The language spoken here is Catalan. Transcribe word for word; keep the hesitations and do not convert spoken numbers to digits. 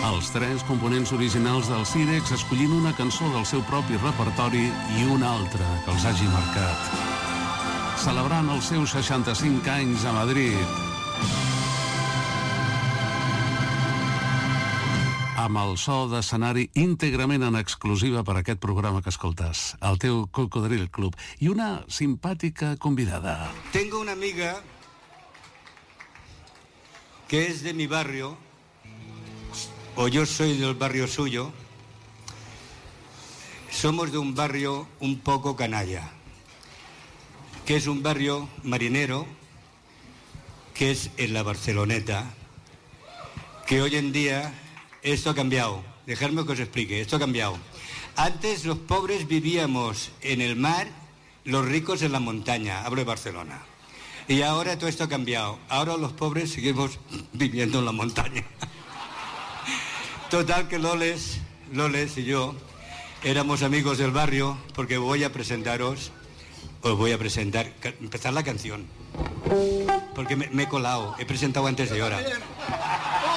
Els tres components originals del Cirex escollint una cançó del seu propi repertori i una altra que els hagi marcat. Celebrant els seus seixanta-cinc anys a Madrid, amb el so d'escenari íntegrament en exclusiva per a aquest programa que escoltes, el teu Cocodril Club, i una simpàtica convidada. Tengo una amiga que es de mi barrio, o yo soy del barrio suyo. Somos de un barrio un poco canalla, que es un barrio marinero, que es en la Barceloneta, que hoy en día esto ha cambiado. Dejadme que os explique, esto ha cambiado. Antes los pobres vivíamos en el mar, los ricos en la montaña, hablo de Barcelona. Y ahora todo esto ha cambiado. Ahora los pobres seguimos viviendo en la montaña. Total que Loles, Loles y yo éramos amigos del barrio, porque voy a presentaros, os voy a presentar, empezar la canción. Porque me, me he colado, he presentado antes de hora.